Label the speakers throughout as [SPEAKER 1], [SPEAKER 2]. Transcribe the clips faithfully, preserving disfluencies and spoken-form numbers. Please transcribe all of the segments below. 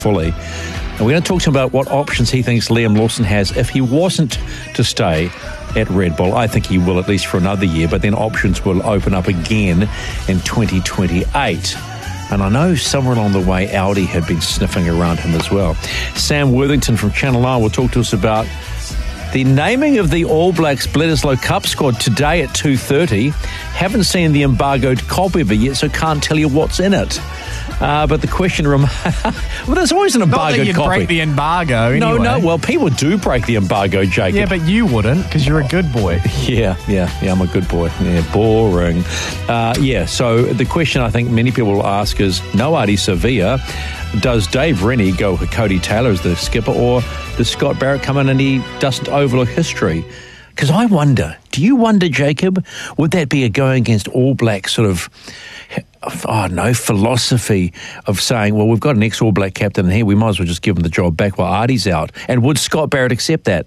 [SPEAKER 1] fully. And we're going to talk to him about what options he thinks Liam Lawson has if he wasn't to stay at Red Bull. I think he will, at least for another year, but then options will open up again in twenty twenty-eight. And I know somewhere along the way, Audi had been sniffing around him as well. Sam Worthington from Channel nine will talk to us about the naming of the All Blacks Bledisloe Cup squad today at two thirty. Haven't seen the embargoed copy of it yet, so can't tell you what's in it. Uh, but the question remains... well, there's always an embargoed
[SPEAKER 2] Not that you'd
[SPEAKER 1] copy.
[SPEAKER 2] break the embargo anyway.
[SPEAKER 1] No, no. Well, people do break the embargo, Jacob.
[SPEAKER 2] Yeah, but you wouldn't, because you're a good boy.
[SPEAKER 1] Yeah, yeah, yeah, I'm a good boy. Yeah, boring. Uh, yeah, so the question I think many people will ask is, no Ardie Savea, does Dave Rennie go with Cody Taylor as the skipper, or does Scott Barrett come in and he doesn't overlook history? Because I wonder, do you wonder, Jacob, would that be a going against All Black sort of, oh no, philosophy of saying, well, we've got an ex-All Black captain in here, we might as well just give him the job back while Ardie's out? And would Scott Barrett accept that?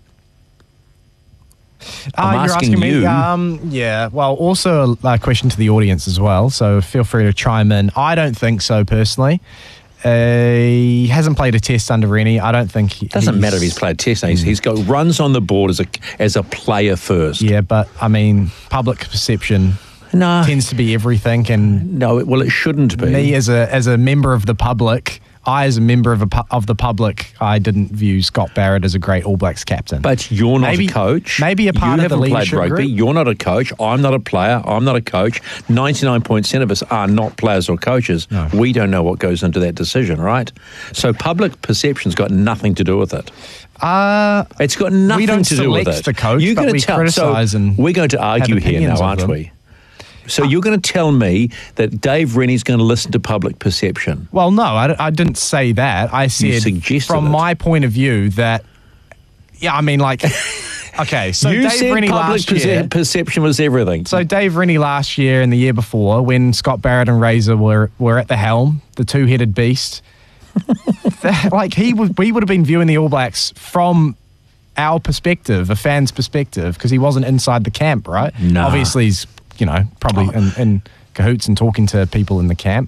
[SPEAKER 1] I'm
[SPEAKER 2] uh,
[SPEAKER 1] asking,
[SPEAKER 2] you're asking me,
[SPEAKER 1] you.
[SPEAKER 2] Um, yeah, well, also a, a question to the audience as well, so feel free to chime in. I don't think so, personally. Uh, he hasn't played a test under Rennie. I don't think he
[SPEAKER 1] doesn't matter if he's played a test. He's, he's got runs on the board as a as a player first.
[SPEAKER 2] Yeah, but I mean, public perception
[SPEAKER 1] no.
[SPEAKER 2] tends to be everything, and
[SPEAKER 1] no, well, it shouldn't be.
[SPEAKER 2] Me as a as a member of the public, I as a member of a, of the public, I didn't view Scott Barrett as a great All Blacks captain.
[SPEAKER 1] But you're not
[SPEAKER 2] maybe,
[SPEAKER 1] a coach.
[SPEAKER 2] Maybe a part
[SPEAKER 1] you
[SPEAKER 2] of the
[SPEAKER 1] haven't
[SPEAKER 2] leadership
[SPEAKER 1] played rugby.
[SPEAKER 2] group.
[SPEAKER 1] You're not a coach. I'm not a player. I'm not a coach. ninety-nine percent of us are not players or coaches.
[SPEAKER 2] No.
[SPEAKER 1] We don't know what goes into that decision, right? So public perception's got nothing to do with it.
[SPEAKER 2] Uh,
[SPEAKER 1] it's got nothing
[SPEAKER 2] we don't
[SPEAKER 1] to do with it.
[SPEAKER 2] The coach,
[SPEAKER 1] you're
[SPEAKER 2] but we
[SPEAKER 1] tell,
[SPEAKER 2] criticise
[SPEAKER 1] so
[SPEAKER 2] and
[SPEAKER 1] we're going to argue here now, aren't
[SPEAKER 2] them.
[SPEAKER 1] we? So you're going to tell me that Dave Rennie's going to listen to public perception?
[SPEAKER 2] Well, no, I, I didn't say that. I said, from
[SPEAKER 1] it.
[SPEAKER 2] my point of view, that, yeah, I mean, like, okay, so
[SPEAKER 1] you
[SPEAKER 2] Dave
[SPEAKER 1] said
[SPEAKER 2] Rennie
[SPEAKER 1] public
[SPEAKER 2] last
[SPEAKER 1] perce-
[SPEAKER 2] year,
[SPEAKER 1] perception was everything.
[SPEAKER 2] So Dave Rennie last year and the year before, when Scott Barrett and Razor were, were at the helm, the two-headed beast, that, like, he would, we would have been viewing the All Blacks from our perspective, a fan's perspective, because he wasn't inside the camp, right?
[SPEAKER 1] No.
[SPEAKER 2] Obviously, he's, you know, probably
[SPEAKER 1] oh.
[SPEAKER 2] in, in cahoots and talking to people in the camp.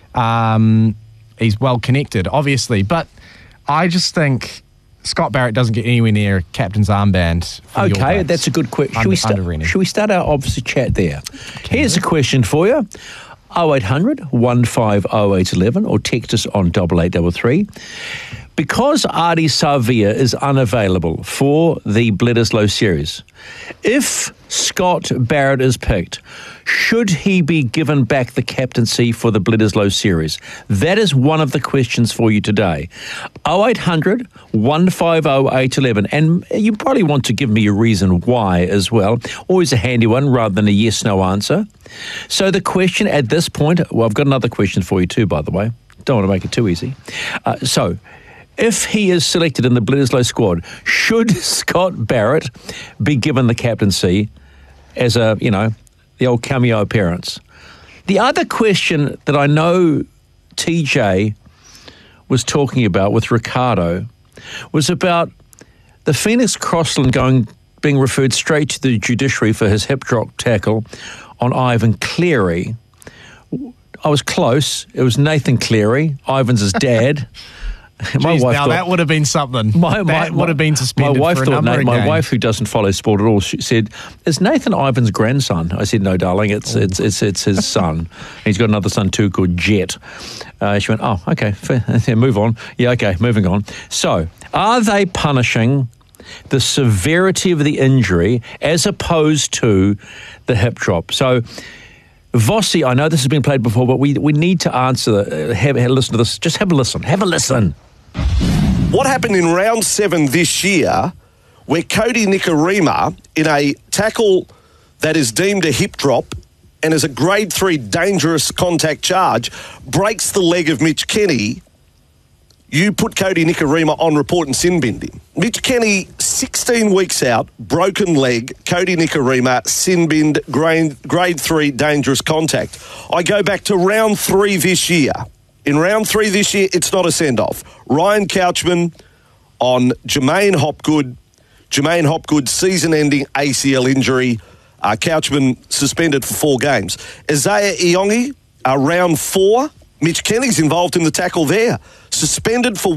[SPEAKER 2] Um, he's well connected, obviously, but I just think Scott Barrett doesn't get anywhere near captain's armband. For
[SPEAKER 1] okay, that's a good question. Should,
[SPEAKER 2] under,
[SPEAKER 1] we start, should we start our obviously chat there?
[SPEAKER 2] Okay.
[SPEAKER 1] Here's a question for you. oh eight hundred, one five oh eight one one or text us on double eight double three. Because Ardie Savea is unavailable for the Bledisloe series, if Scott Barrett is picked, should he be given back the captaincy for the Bledisloe series? That is one of the questions for you today. oh eight hundred, one five oh eight one one. And you probably want to give me a reason why as well. Always a handy one rather than a yes-no answer. So the question at this point, well, I've got another question for you too, by the way. Don't want to make it too easy. Uh, so... If he is selected in the Bledisloe squad, should Scott Barrett be given the captaincy as a, you know, the old cameo appearance? The other question that I know T J was talking about with Ricardo was about the Phoenix Crossland going, being referred straight to the judiciary for his hip drop tackle on Ivan Cleary. I was close. It was Nathan Cleary, Ivan's dad. My
[SPEAKER 2] Jeez,
[SPEAKER 1] wife
[SPEAKER 2] now
[SPEAKER 1] thought,
[SPEAKER 2] that would have been something.
[SPEAKER 1] My, my,
[SPEAKER 2] that would have been suspended
[SPEAKER 1] my wife
[SPEAKER 2] for a
[SPEAKER 1] thought,
[SPEAKER 2] number
[SPEAKER 1] Nate,
[SPEAKER 2] of
[SPEAKER 1] My
[SPEAKER 2] games.
[SPEAKER 1] wife, who doesn't follow sport at all, she said, "Is Nathan Ivan's grandson?" I said, "No, darling, it's
[SPEAKER 2] Ooh.
[SPEAKER 1] it's it's it's his son. He's got another son too called Jet." Uh, she went, "Oh, okay, fair. Yeah, move on. Yeah, okay, moving on." So, are they punishing the severity of the injury as opposed to the hip drop? So, Vossi, I know this has been played before, but we we need to answer. Uh, have, have listen to this. Just have a listen. Have a listen.
[SPEAKER 3] What happened in round seven this year, where Cody Nikorima, in a tackle that is deemed a hip drop and is a grade three dangerous contact charge, breaks the leg of Mitch Kenny, you put Cody Nikorima on report and sin binned him. Mitch Kenny, sixteen weeks out, broken leg, Cody Nikorima, sin binned, grade, grade three dangerous contact. I go back to round three this year. In round three this year, it's not a send-off. Ryan Couchman on Jermaine Hopgood. Jermaine Hopgood, season-ending A C L injury. Uh, Couchman suspended for four games. Isaiah Iongi, uh, round four. Mitch Kenny's involved in the tackle there. suspended for